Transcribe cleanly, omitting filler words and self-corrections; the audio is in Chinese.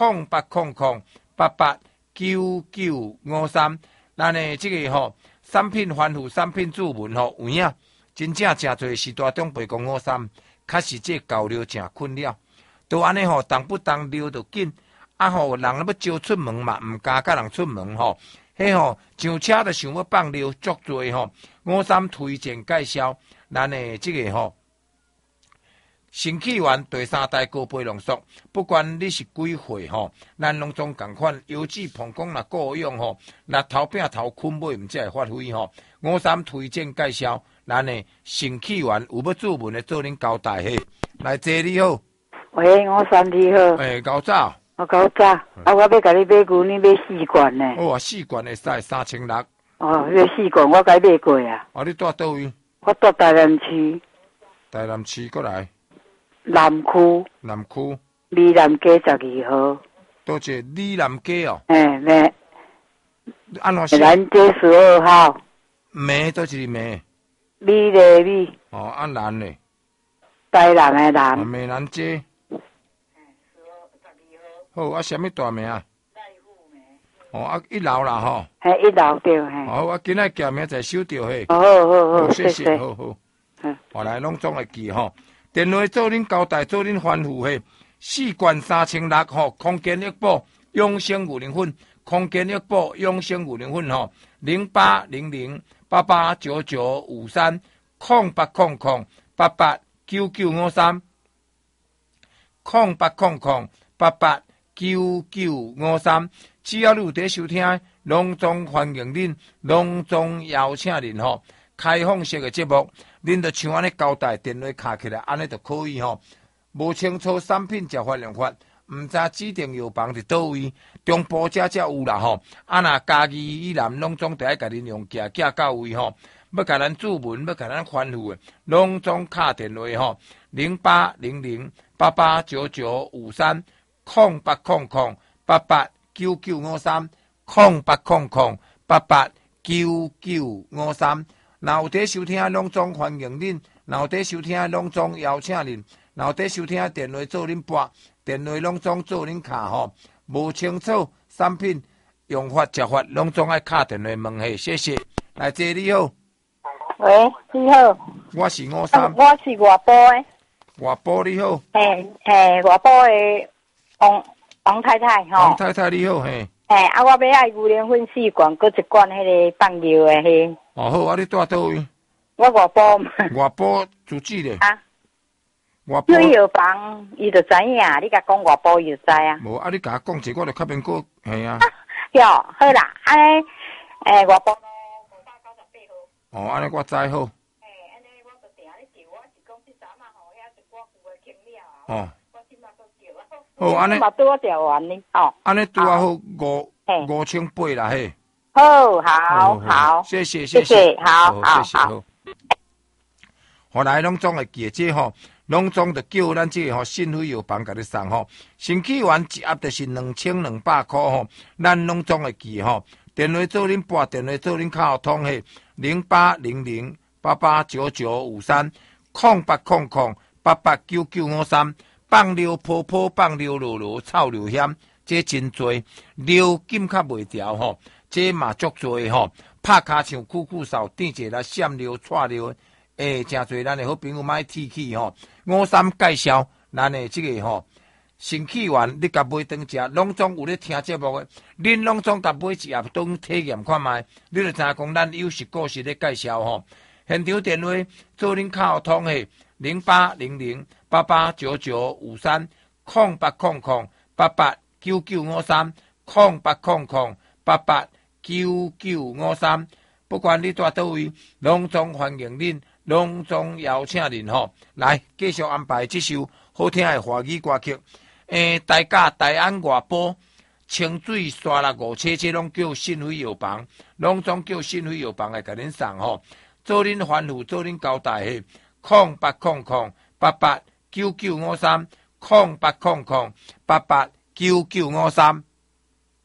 0800889953，咱的这个产品吩咐、产品注文有影，真正真侪时大中白公53，确实这交流真困扰。都安尼动不动溜就紧，人要招出门嘛，唔敢甲人出门迄上车就想要放溜，足多53推荐介绍，咱的这个新起源第3代高倍浓缩，不管你是几岁咱拢总共款，油脂膀胱若够用若头饼头捆买毋才会发挥53推荐介绍，咱的新起源有要注文的做恁交代嘿，来坐你好。 喂，53你好。 高早。 高早，我要甲你买牛，你买4罐呢？ 4罐会使3600。 这4罐我甲你买过啊。 你住倒位？ 我住台南市。 台南市过来。 南区。 南区。 里南街12号。 多少里南街哦？ 咩？ 安怎写？南街12号。 咩？多少咩？ 米的米。 安南嘞？ 台南的南。 美南街。好，什么大名啊？1楼啦 1楼对好，今仔叫名在收着嘿。 好， 谢谢，好。我来拢总会记电话做恁交代，做恁吩咐嘿。4罐3600空间一宝养生50粉，空间一宝养生50粉0800889953，0800889953，只要你有在收听，隆重欢迎恁，隆重邀请恁开放式的节目，恁就像安尼交代，电话卡起来，安尼就可以无清楚产品才发量发，毋知指定药房伫倒位，中部才有啦若嘉义以南拢总得爱甲恁用寄到位要甲咱注文，要甲咱吩咐的，拢总卡电话0800889953，0800889953，若有在收听，拢总欢迎恁；若有在收听，拢总邀请恁；若有在收听，电话做恁拨，电话拢总做恁卡无清楚产品用法食法，拢总爱卡电话问下，谢谢。来，姐你好。 喂，你好。 我是53。 我是外埔的。 外埔你好。 外埔的王太太王太太你好我要爱牛奶粉4罐，搁1罐迄个放尿的迄。 好你住倒位？ 我外埔。 外埔住址咧？ 外埔药房，伊就知影，你甲讲外埔伊就知啊。 无你甲我讲一个，我就较免过哟，好啦，安尼外埔咯 598号。安尼我知好。安尼我就定咧叫，我是讲即阵啊遐一寡旧的清了啊。我即马都叫啊。好，安尼。嘛拄我调完呢。 安尼拄啊好5800啦嘿。 好， 谢谢， 好。 后来拢总会记这拢总就叫咱这个信辉药房甲你送新起源一盒就是2200块咱拢总会记电话做恁拨，电话做恁卡通嘿0800889953，0800889953，放尿泡泡，放尿落落，臭流险，这真多，尿紧较袂调这嘛足多拍骹像酷酷扫，垫者来闪尿、踹尿，真多咱的好朋友买提起53介绍咱的这个新起源，你甲买当食，拢总有咧听节目的，恁拢总甲买一盒当体验看卖，你就知讲咱有实故事咧介绍现场电话做恁卡通的0800889953，0800889953，不管你住倒位，拢总欢迎恁，拢总邀请恁来继续安排这首好听的华语歌曲。大家大安外埔清水365车这拢叫信辉药房，拢总叫信辉药房来甲恁送做恁吩咐，做恁交代的0800889953，0800889953。